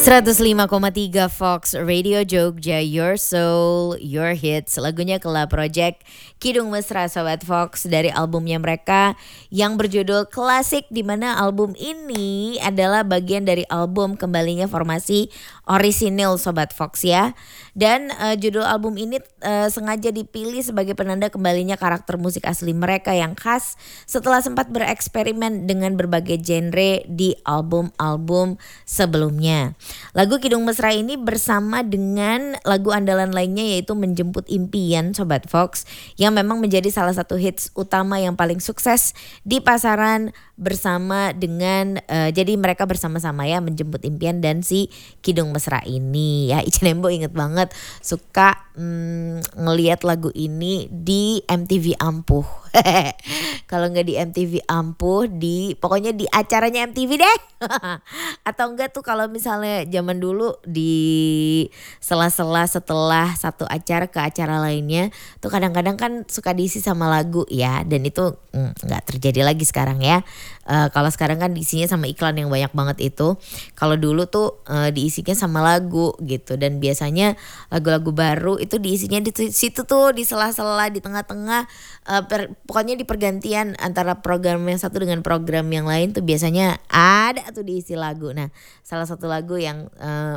105,3 Fox Radio Jogja, Your Soul, Your Hits. Lagunya Kela Project, Kidung Mesra Sobat Fox, dari albumnya mereka yang berjudul Klasik, di mana album ini adalah bagian dari album kembalinya formasi orisinil Sobat Fox ya. Dan judul album ini sengaja dipilih sebagai penanda kembalinya karakter musik asli mereka yang khas setelah sempat bereksperimen dengan berbagai genre di album-album sebelumnya. Lagu Kidung Mesra ini bersama dengan lagu andalan lainnya yaitu Menjemput Impian Sobat Fox, yang memang menjadi salah satu hits utama yang paling sukses di pasaran bersama dengan jadi mereka bersama-sama ya, Menjemput Impian dan si Kidung Mesra ini ya. Ica Nembo inget banget suka ngelihat lagu ini di MTV Ampuh. Kalau nggak di MTV Ampuh, pokoknya di acaranya MTV deh. Atau enggak tuh kalau misalnya zaman dulu di sela-sela setelah satu acara ke acara lainnya tuh kadang-kadang kan suka diisi sama lagu ya, dan itu nggak terjadi lagi sekarang ya. Kalau sekarang kan diisinya sama iklan yang banyak banget itu. Kalau dulu tuh diisinya sama lagu gitu, dan biasanya lagu-lagu baru itu diisinya di situ tuh, di sela-sela, di tengah-tengah, pokoknya di pergantian antara program yang satu dengan program yang lain tuh biasanya ada tuh diisi lagu. Nah, salah satu lagu yang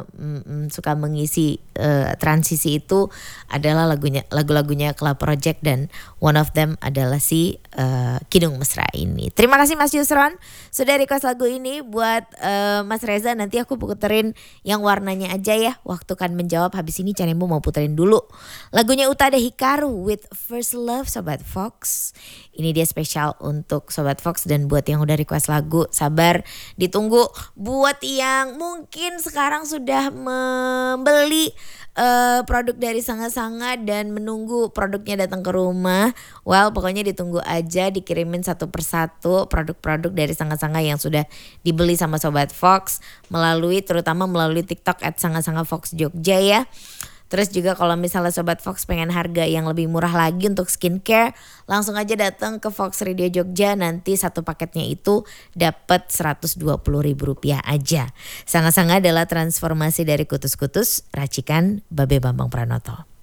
suka mengisi transisi itu adalah lagu-lagunya Kela Project, dan one of them adalah si Kidung Mesra ini. Terima kasih Mas Yusron sudah request lagu ini buat Mas Reza. Nanti aku puterin yang warnanya aja ya. Waktu kan menjawab, habis ini Canembo mau puterin dulu lagunya Utada Hikaru with First Love Sobat Fox. Ini dia spesial untuk Sobat Fox, dan buat yang udah request lagu sabar ditunggu. Buat yang mungkin sekarang sudah membeli produk dari Sanga-Sanga dan menunggu produknya datang ke rumah, well pokoknya ditunggu aja, dikirimin satu persatu produk-produk dari Sanga-Sanga yang sudah dibeli sama Sobat Fox terutama melalui TikTok @sanga-sanga_fox_jogja ya. Terus juga kalau misalnya Sobat Fox pengen harga yang lebih murah lagi untuk skincare, langsung aja datang ke Fox Radio Jogja. Nanti satu paketnya itu dapat Rp120.000 aja. Sanga-Sanga adalah transformasi dari kutus-kutus racikan Babe Bambang Pranoto.